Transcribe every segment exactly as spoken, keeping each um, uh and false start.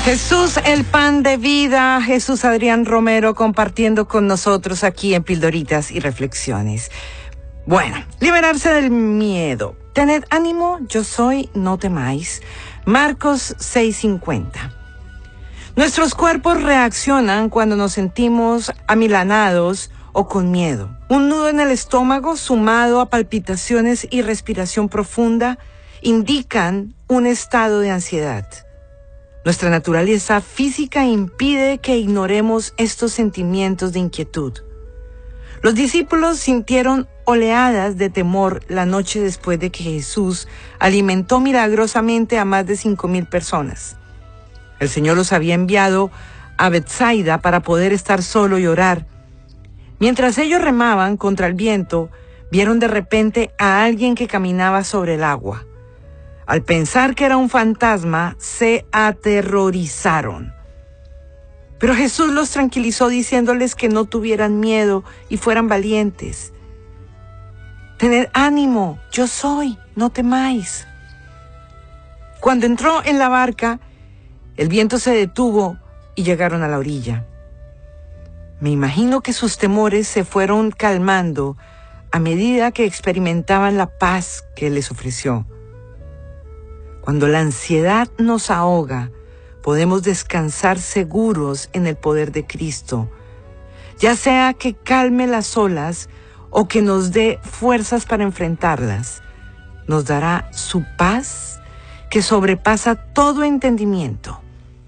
Jesús, el pan de vida. Jesús Adrián Romero compartiendo con nosotros aquí en Pildoritas y Reflexiones. Bueno, liberarse del miedo. Tened ánimo, yo soy, no temáis. Marcos seis cincuenta. Nuestros cuerpos reaccionan cuando nos sentimos amilanados o con miedo. Un nudo en el estómago sumado a palpitaciones y respiración profunda indican un estado de ansiedad. Nuestra naturaleza física impide que ignoremos estos sentimientos de inquietud. Los discípulos sintieron oleadas de temor la noche después de que Jesús alimentó milagrosamente a más de cinco mil personas. El Señor los había enviado a Betsaida para poder estar solo y orar. Mientras ellos remaban contra el viento, vieron de repente a alguien que caminaba sobre el agua. Al pensar que era un fantasma, se aterrorizaron. Pero Jesús los tranquilizó diciéndoles que no tuvieran miedo y fueran valientes. Tened ánimo, yo soy, no temáis. Cuando entró en la barca, el viento se detuvo y llegaron a la orilla. Me imagino que sus temores se fueron calmando a medida que experimentaban la paz que Él les ofreció. Cuando la ansiedad nos ahoga, podemos descansar seguros en el poder de Cristo, ya sea que calme las olas o que nos dé fuerzas para enfrentarlas. Nos dará su paz que sobrepasa todo entendimiento.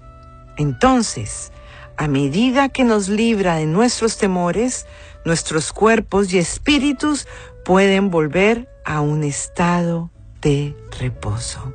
Entonces, a medida que nos libra de nuestros temores, nuestros cuerpos y espíritus pueden volver a un estado de reposo.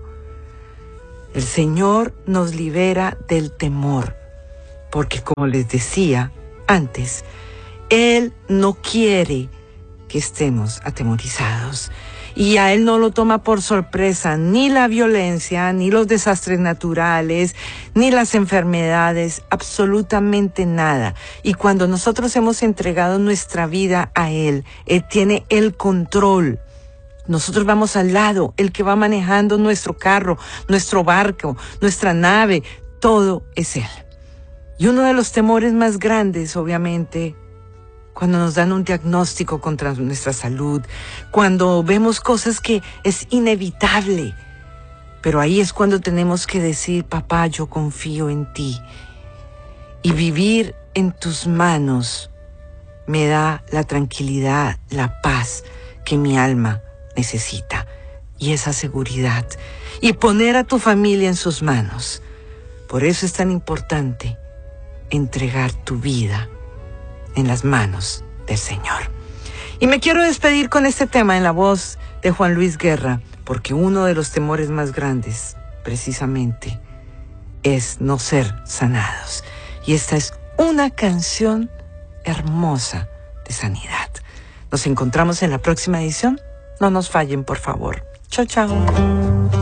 El Señor nos libera del temor, porque como les decía antes, Él no quiere que estemos atemorizados. Y a Él no lo toma por sorpresa ni la violencia, ni los desastres naturales, ni las enfermedades, absolutamente nada. Y cuando nosotros hemos entregado nuestra vida a Él, Él tiene el control. Nosotros vamos al lado, el que va manejando nuestro carro, nuestro barco, nuestra nave, todo es Él. Y uno de los temores más grandes, obviamente, cuando nos dan un diagnóstico contra nuestra salud, cuando vemos cosas que es inevitable, pero ahí es cuando tenemos que decir, papá, yo confío en ti. Y vivir en tus manos me da la tranquilidad, la paz que mi alma necesita y esa seguridad, y poner a tu familia en sus manos. Por eso es tan importante entregar tu vida en las manos del Señor. Y me quiero despedir con este tema en la voz de Juan Luis Guerra, porque uno de los temores más grandes precisamente es no ser sanados, y esta es una canción hermosa de sanidad. Nos encontramos en la próxima edición. No nos fallen, por favor. Chao, chao.